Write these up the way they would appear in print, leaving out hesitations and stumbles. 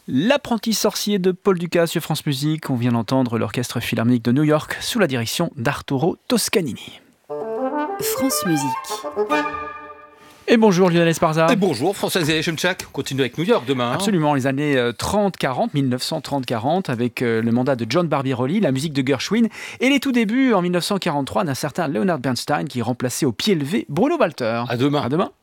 L'apprenti sorcier de Paul Dukas sur France Musique. On vient d'entendre l'Orchestre Philharmonique de New York sous la direction d'Arturo Toscanini. France Musique. Et bonjour Lionel Esparza. Et bonjour François Chemchak. On continue avec New York demain. Absolument, les années 30-40, 1930-40, avec le mandat de John Barbirolli, la musique de Gershwin, et les tout débuts en 1943 d'un certain Leonard Bernstein qui remplaçait au pied levé Bruno Walter. À demain. À demain.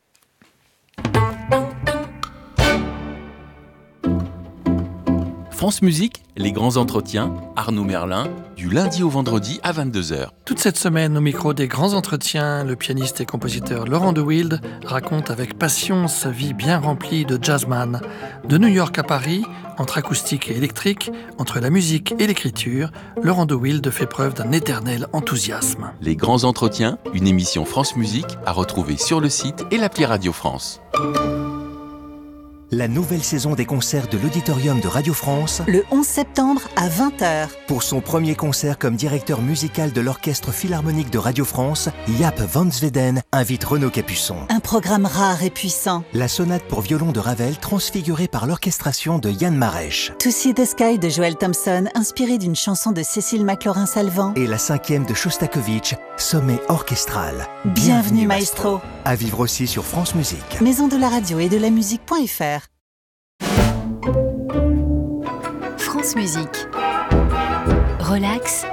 France Musique, les grands entretiens, Arnaud Merlin, du lundi au vendredi à 22h. Toute cette semaine, au micro des grands entretiens, le pianiste et compositeur Laurent de Wild raconte avec passion sa vie bien remplie de jazzman. De New York à Paris, entre acoustique et électrique, entre la musique et l'écriture, Laurent de Wild fait preuve d'un éternel enthousiasme. Les grands entretiens, une émission France Musique à retrouver sur le site et l'appli Radio France. La nouvelle saison des concerts de l'Auditorium de Radio France, Le 11 septembre à 20h. pour son premier concert comme directeur musical de l'Orchestre Philharmonique de Radio France, Jaap van Zweden invite Renaud Capuçon. Un programme rare et puissant. La sonate pour violon de Ravel transfigurée par l'orchestration de Yann Marèche. To See the Sky de Joel Thompson, inspiré d'une chanson de Cécile McLaurin-Salvant. Et la 5e de Shostakovich, sommet orchestral. Bienvenue maestro. À vivre aussi sur France Musique. Maison de la radio et de la musique.fr. France Musique. Relax.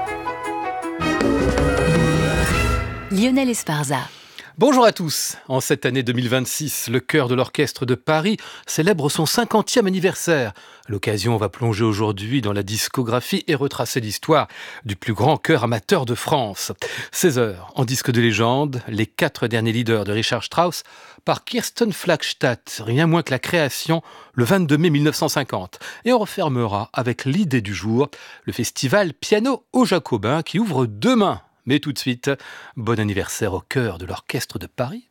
Lionel Esparza. Bonjour à tous. En cette année 2026, le chœur de l'Orchestre de Paris célèbre son 50e anniversaire. À l'occasion, on va plonger aujourd'hui dans la discographie et retracer l'histoire du plus grand chœur amateur de France. 16 heures en disque de légende, les 4 derniers leaders de Richard Strauss par Kirsten Flagstad, rien moins que la création le 22 mai 1950. Et on refermera avec l'idée du jour, le festival Piano aux Jacobins qui ouvre demain. Mais tout de suite, bon anniversaire au chœur de l'Orchestre de Paris.